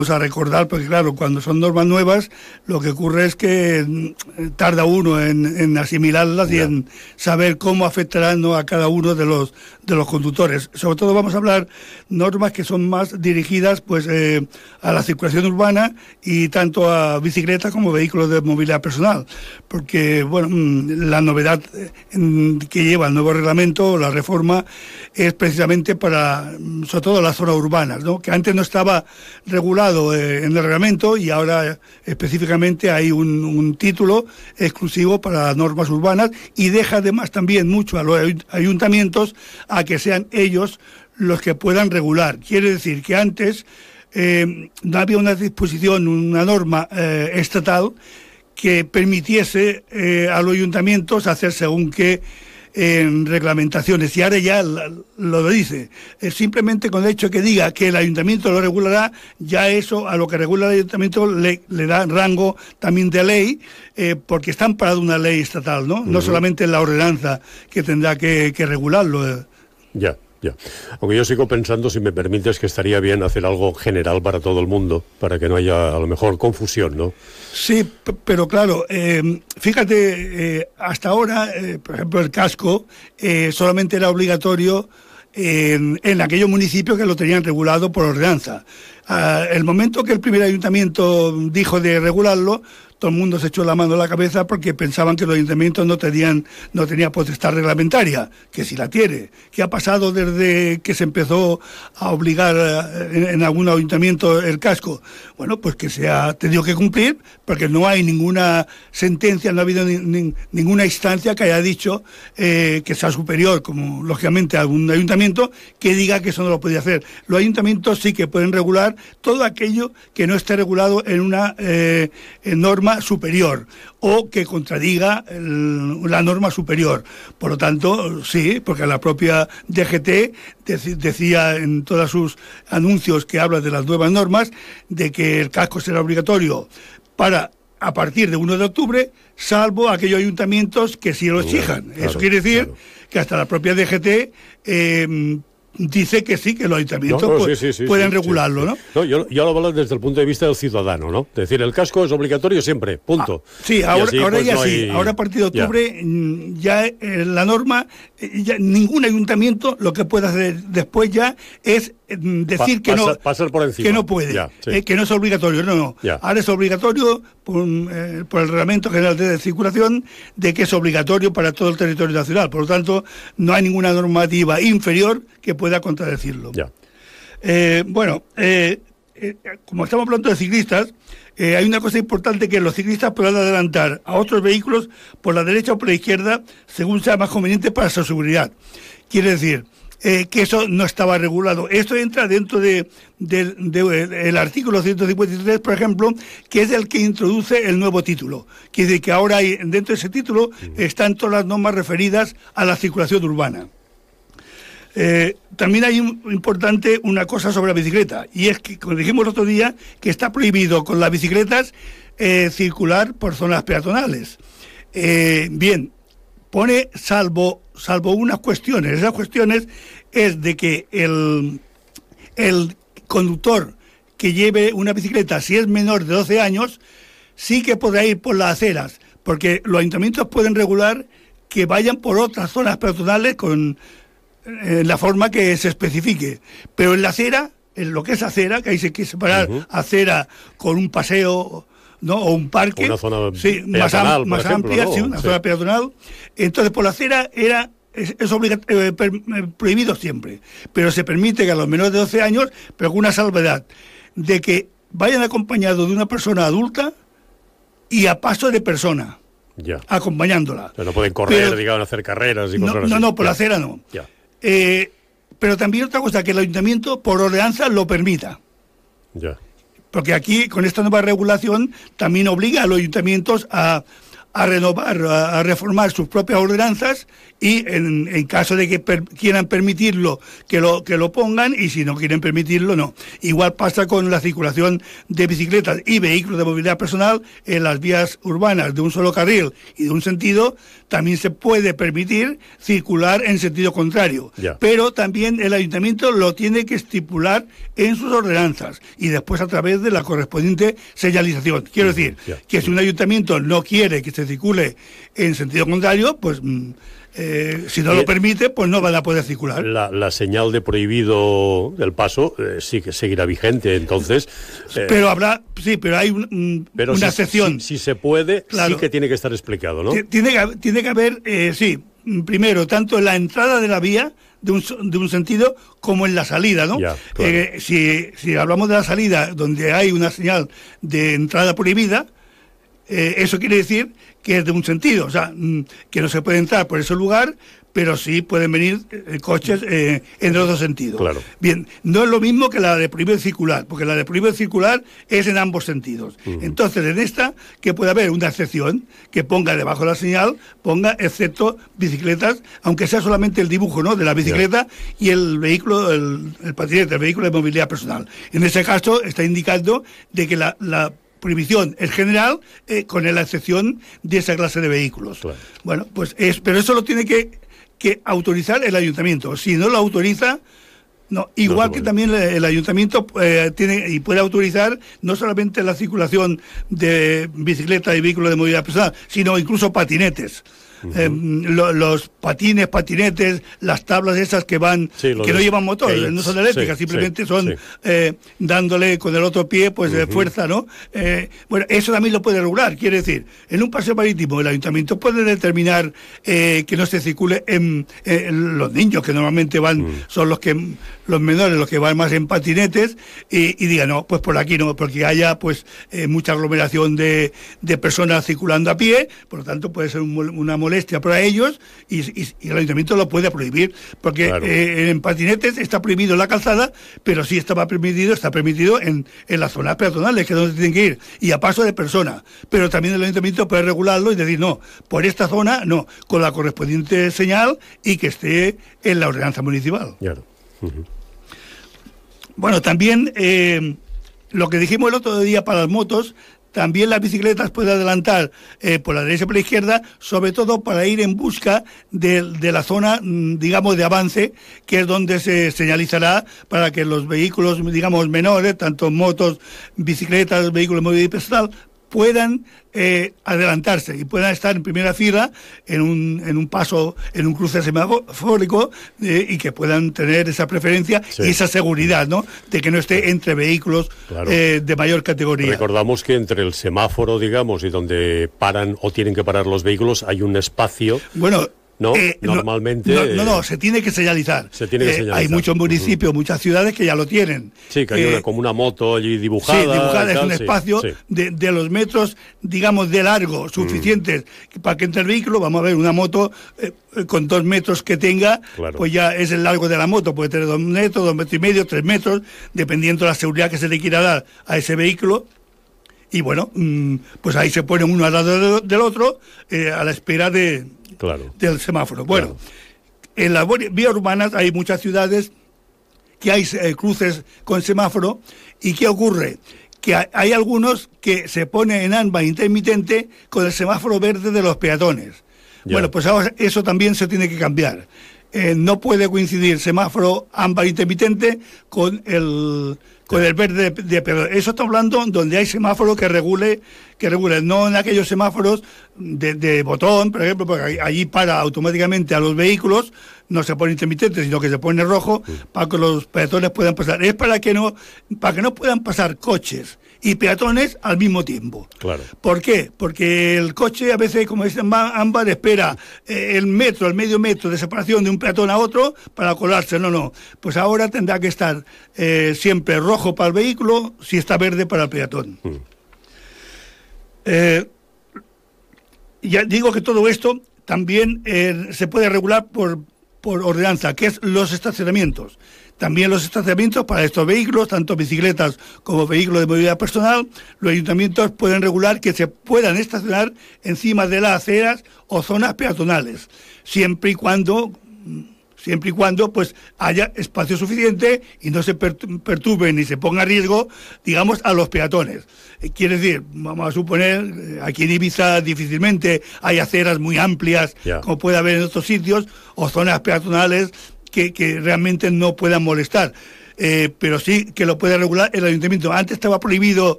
a recordar, porque claro, cuando son normas nuevas, lo que ocurre es que tarda uno en asimilarlas y en saber cómo afectarán, ¿no?, a cada uno de los conductores. Sobre todo vamos a hablar normas que son más dirigidas pues a la circulación urbana y tanto a bicicletas como vehículos de movilidad personal, porque bueno, la novedad que lleva el nuevo reglamento, la reforma, es precisamente para, sobre todo, las zonas urbanas, ¿no?, que antes no estaba regulado en el reglamento y ahora específicamente hay un título exclusivo para las normas urbanas, y deja además también mucho a los ayuntamientos a que sean ellos los que puedan regular. Quiere decir que antes no había una disposición, una norma estatal que permitiese a los ayuntamientos hacer según qué reglamentaciones, y ahora ya lo dice. Simplemente con el hecho que diga que el ayuntamiento lo regulará, ya eso, a lo que regula el ayuntamiento, le da rango también de ley, porque está amparado una ley estatal, ¿no? No solamente la ordenanza que tendrá que regularlo. Ya. Aunque yo sigo pensando, si me permites, que estaría bien hacer algo general para todo el mundo, para que no haya, a lo mejor, confusión, ¿no? Sí, pero claro, fíjate, hasta ahora, por ejemplo, el casco solamente era obligatorio en aquellos municipios que lo tenían regulado por ordenanza. El momento que el primer ayuntamiento dijo de regularlo, todo el mundo se echó la mano a la cabeza porque pensaban que los ayuntamientos no tenían potestad reglamentaria, que si la tiene. ¿Qué ha pasado desde que se empezó a obligar en algún ayuntamiento el casco? Bueno, pues que se ha tenido que cumplir, porque no hay ninguna sentencia, no ha habido ninguna instancia que haya dicho que sea superior, como lógicamente a un ayuntamiento, que diga que eso no lo puede hacer. Los ayuntamientos sí que pueden regular todo aquello que no esté regulado en una norma superior o que contradiga la norma superior. Por lo tanto, sí, porque la propia DGT decía en todos sus anuncios que habla de las nuevas normas, de que el casco será obligatorio a partir de 1 de octubre, salvo aquellos ayuntamientos que sí lo exijan. Eso quiere decir que hasta la propia DGT dice que sí, que los ayuntamientos pueden regularlo, ¿no? No, yo lo hablo desde el punto de vista del ciudadano, ¿no? Es decir, el casco es obligatorio siempre, punto. Sí, ahora pues ya no sí. Ahora a partir de octubre ya la norma, ya ningún ayuntamiento lo que puede hacer después ya es decir que pasar por encima. Que no puede, que no es obligatorio, no. Ahora es obligatorio por el Reglamento General de Circulación, de que es obligatorio para todo el territorio nacional. Por lo tanto, no hay ninguna normativa inferior que pueda contradecirlo. Como estamos hablando de ciclistas, hay una cosa importante, que los ciclistas podrán adelantar a otros vehículos por la derecha o por la izquierda, según sea más conveniente para su seguridad. Quiere decir que eso no estaba regulado. Esto entra dentro del artículo 153, por ejemplo, que es el que introduce el nuevo título. Quiere decir que ahora dentro de ese título están todas las normas referidas a la circulación urbana. También hay importante una cosa sobre la bicicleta, y es que, como dijimos el otro día, que está prohibido con las bicicletas circular por zonas peatonales. Pone salvo unas cuestiones. Esas cuestiones es de que el conductor que lleve una bicicleta, si es menor de 12 años, sí que podrá ir por las aceras, porque los ayuntamientos pueden regular que vayan por otras zonas peatonales con la forma que se especifique, pero en la acera, en lo que es acera, que hay que separar acera con un paseo, ¿no?, o un parque, una zona peatonal, más amplia, ¿no? una zona peatonal. Entonces, por la acera es prohibido siempre, pero se permite que a los menores de 12 años, pero con una salvedad, de que vayan acompañados de una persona adulta y a paso de persona, acompañándola. Pero no pueden correr, digamos, hacer carreras y cosas así. No, por la acera no. Pero también otra cosa, que el ayuntamiento por ordenanza lo permita. Porque aquí, con esta nueva regulación, también obliga a los ayuntamientos a a renovar, a reformar sus propias ordenanzas y en caso de que quieran permitirlo, que lo pongan, y si no quieren permitirlo, no. Igual pasa con la circulación de bicicletas y vehículos de movilidad personal en las vías urbanas de un solo carril y de un sentido. También se puede permitir circular en sentido contrario, pero también el ayuntamiento lo tiene que estipular en sus ordenanzas y después a través de la correspondiente señalización. Quiero decir que si un ayuntamiento no quiere que se circule en sentido contrario, pues si no lo permite, pues no van a poder circular. La señal de prohibido del paso sí que seguirá vigente, entonces. Pero hay una excepción. Si se puede, claro, sí que tiene que estar explicado, ¿no? Tiene que haber, primero, tanto en la entrada de la vía de un sentido como en la salida, ¿no? Claro. Si hablamos de la salida, donde hay una señal de entrada prohibida, eso quiere decir que es de un sentido, o sea, que no se puede entrar por ese lugar, pero sí pueden venir coches en los dos sentidos. Claro. Bien, no es lo mismo que la de prohibido circular, porque la de prohibido circular es en ambos sentidos. Entonces, en esta, que puede haber una excepción, que ponga debajo de la señal, ponga excepto bicicletas, aunque sea solamente el dibujo, ¿no?, de la bicicleta y el vehículo, el patinete, el vehículo de movilidad personal. En ese caso, está indicando de que la prohibición es general, con la excepción de esa clase de vehículos. Claro. Bueno, pues pero eso lo tiene que autorizar el ayuntamiento. Si no lo autoriza, no. Igual que también el ayuntamiento tiene y puede autorizar no solamente la circulación de bicicletas y vehículos de movilidad personal, sino incluso patinetes. Los patinetes, las tablas esas que van, que no llevan motor, no son eléctricas, simplemente son dándole con el otro pie, pues fuerza, ¿no? Bueno, eso también lo puede regular, quiere decir, en un paseo marítimo el ayuntamiento puede determinar que no se circule en los niños, que normalmente van, son los menores, los que van más en patinetes, y diga, no, pues por aquí no, porque haya pues mucha aglomeración de personas circulando a pie, por lo tanto puede ser una molestia para ellos y el ayuntamiento lo puede prohibir, porque claro, en patinetes está prohibido en la calzada, pero sí está permitido en las zonas peatonales, que es donde tienen que ir, y a paso de persona. Pero también el ayuntamiento puede regularlo y decir, no, por esta zona no, con la correspondiente señal y que esté en la ordenanza municipal. Claro. Bueno, también lo que dijimos el otro día para las motos, también las bicicletas pueden adelantar por la derecha y por la izquierda, sobre todo para ir en busca de la zona, digamos, de avance, que es donde se señalizará para que los vehículos, digamos, menores, tanto motos, bicicletas, vehículos de movilidad personal, puedan adelantarse y puedan estar en primera fila en un paso, en un cruce semafórico, y que puedan tener esa preferencia y esa seguridad, ¿no?, de que no esté entre vehículos de mayor categoría. Recordamos que entre el semáforo, digamos, y donde paran o tienen que parar los vehículos hay un espacio. Bueno, ¿no? Normalmente... No, se tiene que señalizar. Hay muchos municipios, muchas ciudades que ya lo tienen. Sí, que hay como una moto allí dibujada. Sí, dibujada, es un espacio de los metros, digamos, de largo, suficientes para que entre el vehículo. Vamos a ver, una moto con 2 metros que tenga, pues ya es el largo de la moto. Puede tener 2 metros, 2 metros y medio, 3 metros, dependiendo de la seguridad que se le quiera dar a ese vehículo. Y bueno, pues ahí se pone uno al lado del otro, a la espera del semáforo. Bueno, en las vías urbanas hay muchas ciudades que hay cruces con semáforo. ¿Y qué ocurre? Que hay algunos que se pone en ámbar intermitente con el semáforo verde de los peatones. Bueno, pues ahora eso también se tiene que cambiar. No puede coincidir semáforo ámbar intermitente con el verde de peatones. Eso está hablando donde hay semáforo que regule, no en aquellos semáforos de botón, por ejemplo, porque allí para automáticamente a los vehículos, no se pone intermitente, sino que se pone rojo para que los peatones puedan pasar. Es para que no puedan pasar coches y peatones al mismo tiempo. Claro. ¿Por qué? Porque el coche a veces, como dice ámbar, espera el medio metro de separación de un peatón a otro para colarse. No. Pues ahora tendrá que estar siempre rojo para el vehículo, si está verde para el peatón. Ya digo que todo esto también se puede regular por ordenanza, que es los estacionamientos. También los estacionamientos para estos vehículos, tanto bicicletas como vehículos de movilidad personal, los ayuntamientos pueden regular que se puedan estacionar encima de las aceras o zonas peatonales, siempre y cuando pues haya espacio suficiente y no se perturbe ni se ponga en riesgo, digamos, a los peatones. Quiere decir, vamos a suponer, aquí en Ibiza difícilmente hay aceras muy amplias, como puede haber en otros sitios, o zonas peatonales que realmente no puedan molestar. Pero sí que lo puede regular el ayuntamiento. Antes estaba prohibido